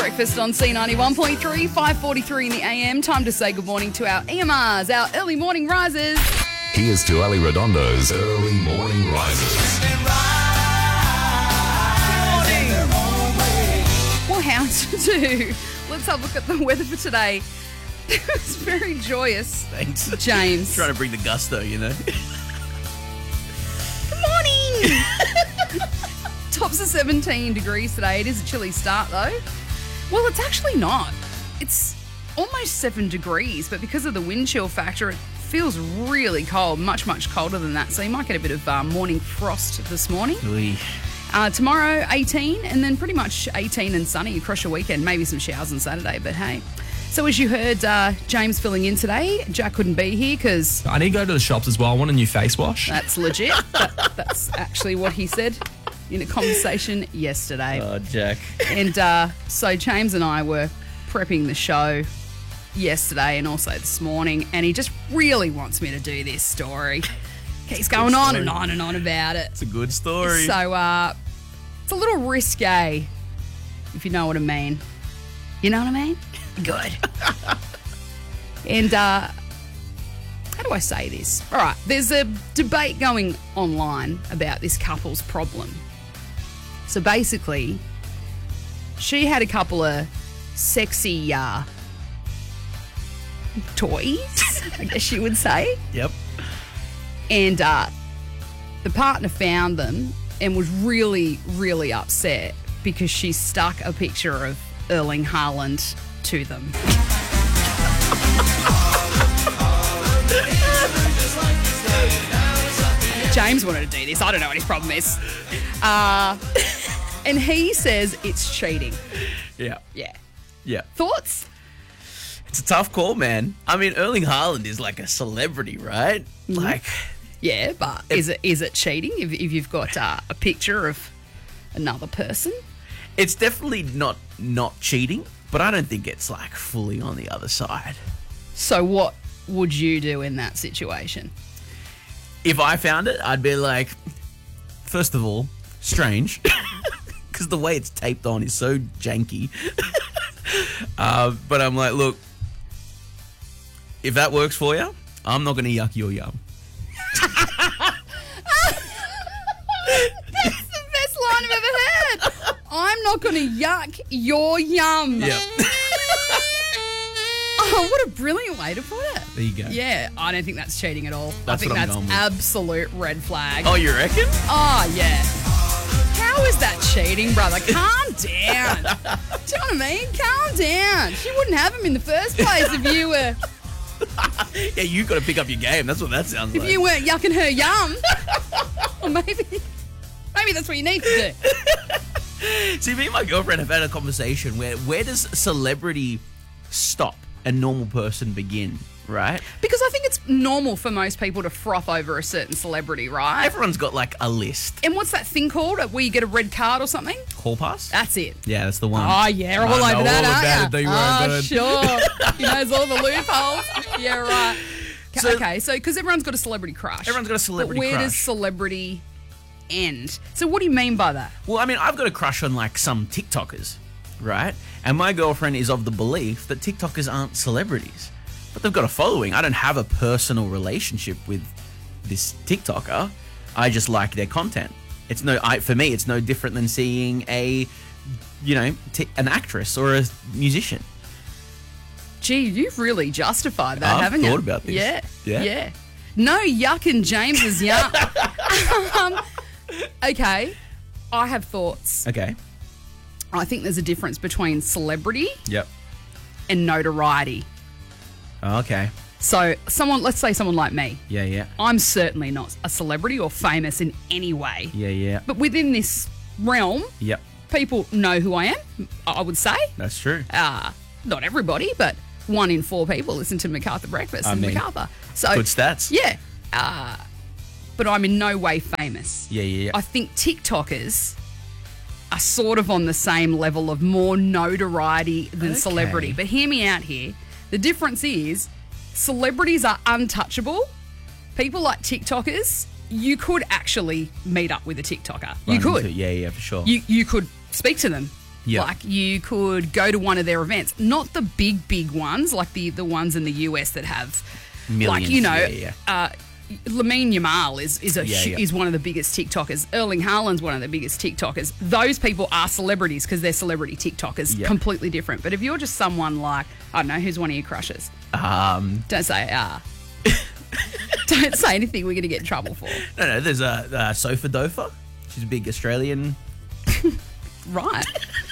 Breakfast on C91.3, 5:43 in the AM. Time to say good morning to our EMRs, our early morning risers. Here's to Ali Redondo's Early Morning Risers. Well, how to do? Let's have a look at the weather for today. It's very joyous. Thanks. James. Trying to bring the gusto, you know. Good morning. Tops of 17 degrees today. It is a chilly start though. Well, it's actually not. It's almost 7 degrees, but because of the wind chill factor, it feels really cold, much, much colder than that. So you might get a bit of morning frost this morning. Oy. Tomorrow, 18, and then pretty much 18 and sunny across your weekend. Maybe some showers on Saturday, but hey. So as you heard, James filling in today. Jack couldn't be here because... I need to go to the shops as well. I want a new face wash. That's legit. That's actually what he said in a conversation yesterday. Oh, Jack. And so James and I were prepping the show yesterday and also this morning, and he just really wants me to do this story. He's going on and on and on about it. It's a good story. So it's a little risque, if you know what I mean. You know what I mean? Good. And how do I say this? All right, there's a debate going online about this couple's problem. So basically, she had a couple of sexy toys, I guess you would say. Yep. And the partner found them and was really, really upset because she stuck a picture of Erling Haaland to them. James wanted to do this. I don't know what his problem is. And he says it's cheating. Yeah. Yeah. Yeah. Thoughts? It's a tough call, man. I mean, Erling Haaland is like a celebrity, right? Like, Yeah, but is it cheating if you've got a picture of another person? it's definitely not cheating, but I don't think it's like fully on the other side. So what would you do in that situation? If I found it, I'd be like, first of all, strange, because the way it's taped on is so janky. But I'm like, look, if that works for you, I'm not going to yuck your yum. That's the best line I've ever heard. I'm not going to yuck your yum. Yeah. Oh, what a brilliant way to put it. There you go. Yeah, I don't think that's cheating at all. That's I think what I'm that's going with. absolute red flag. Oh, you reckon? Oh, yeah. How is that cheating, brother? Calm down. Do you know what I mean? Calm down. She wouldn't have him in the first place if you were... Yeah, you got to pick up your game. That's what that sounds If like. you weren't yucking her yum. Or maybe that's what you need to do. See, me and my girlfriend have had a conversation where does celebrity stop and normal person begin, right? Because I think it's normal for most people to froth over a certain celebrity, right? Everyone's got like a list. And what's that thing called where you get a red card or something? Hall pass? That's it. Yeah, that's the one. Oh, yeah, all I over know that, all aren't about you? it, don't you worry, bud. Sure. He knows all the loopholes. Yeah, right. So- Okay, so because everyone's got a celebrity crush. Everyone's got a celebrity But where does crush. celebrity end? So what do you mean by that? Well, I mean, I've got a crush on like some TikTokers, right? And my girlfriend is of the belief that TikTokers aren't celebrities, but they've got a following. I don't have a personal relationship with this TikToker. I just like their content. For me, it's no different than seeing an actress or a musician. Gee, you've really justified that, I've haven't you? thought about this. Yeah. No yucking James's yum. Okay, I have thoughts. Okay. I think there's a difference between celebrity Yep. and notoriety. Okay. So let's say someone like me. Yeah. I'm certainly not a celebrity or famous in any way. Yeah. But within this realm, Yep. people know who I am, I would say. That's true. Not everybody, but 1 in 4 people listen to MacArthur Breakfast I and mean, MacArthur. So good stats. Yeah. But I'm in no way famous. Yeah. I think TikTokers are sort of on the same level of more notoriety than Okay. celebrity. But hear me out here. The difference is celebrities are untouchable. People like TikTokers, you could actually meet up with a TikToker. You Run could. into- Yeah, for sure. You could speak to them. Yeah. Like you could go to one of their events, not the big ones, like the ones in the US that have Millions, Lamine Yamal Yeah. is one of the biggest TikTokers. Erling Haaland's one of the biggest TikTokers. Those people are celebrities because they're celebrity TikTokers. Yeah. Completely different. But if you're just someone like, I don't know, who's one of your crushes? Don't say Don't say anything we're going to get in trouble for. No, there's Sofa Dofa. She's a big Australian. Right.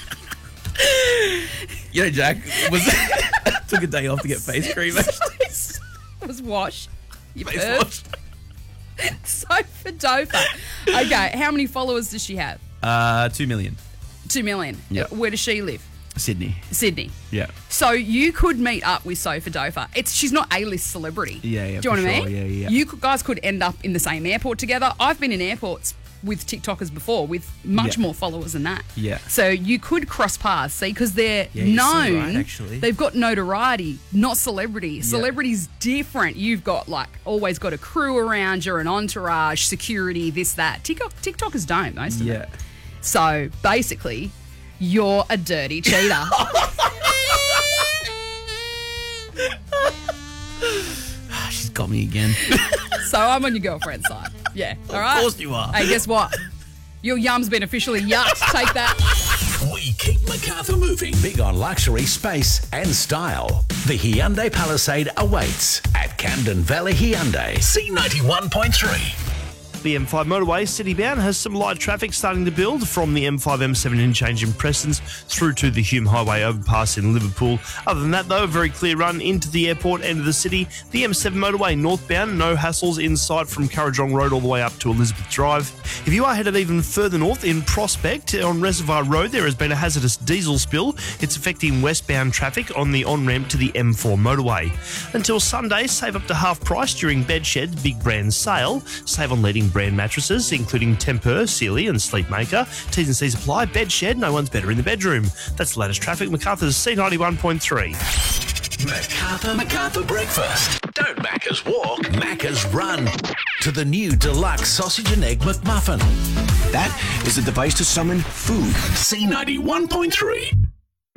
You know, Jack took a day off to get face cream. Was washed. You Face perv. wash. Sofa Dofa. Okay, how many followers does she have? 2 million. 2 million. Yeah. Where does she live? Sydney. Sydney. Yeah. So you could meet up with Sofa Dofa. She's not A-list celebrity. Yeah, Do you know what for I sure. mean? Yeah. You guys could end up in the same airport together. I've been in airports with TikTokers before with much Yeah. more followers than that. Yeah. So you could cross paths, see, because they're Yeah, you're so known. right, actually. They've got notoriety, not celebrity. Celebrity's different. You've got always got a crew around you, an entourage, security, this, that. TikTokers don't, most of them. So basically, you're a dirty cheater. She's got me again. So I'm on your girlfriend's side. Yeah. All right. Of course you are. Hey, guess what? Your yum's been officially yucked. Take that. We keep MacArthur moving. Big on luxury, space and style. The Hyundai Palisade awaits at Camden Valley Hyundai. C91.3. The M5 motorway, citybound, has some light traffic starting to build from the M5-M7 interchange in Prestons through to the Hume Highway overpass in Liverpool. Other than that, though, a very clear run into the airport end of the city. The M7 motorway northbound, no hassles in sight from Currajong Road all the way up to Elizabeth Drive. If you are headed even further north in Prospect, on Reservoir Road, there has been a hazardous diesel spill. It's affecting westbound traffic on the on-ramp to the M4 motorway. Until Sunday, save up to half price during Bedshed Big Brand Sale. Save on leading brand mattresses, including Tempur, Sealy and Sleepmaker. T's and C's apply. Bedshed, no one's better in the bedroom. That's the latest traffic. MacArthur's C91.3. MacArthur Breakfast. Don't Macca's walk, Macca's run. To the new deluxe sausage and egg McMuffin. That is a device to summon food. C91.3.